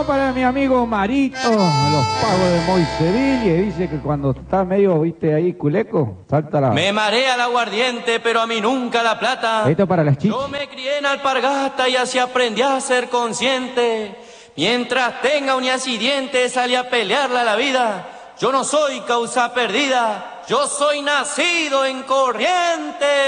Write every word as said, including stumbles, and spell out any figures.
para mi amigo Marito, los pagos de Moiseville, dice que cuando está medio, viste, ahí culeco, salta la... Me marea el aguardiente, pero a mí nunca la plata. Esto para las chichis. Yo me crié en alpargata y así aprendí a ser consciente. Mientras tenga uñas y dientes, salí a pelearla la vida. Yo no soy causa perdida, yo soy nacido en Corrientes.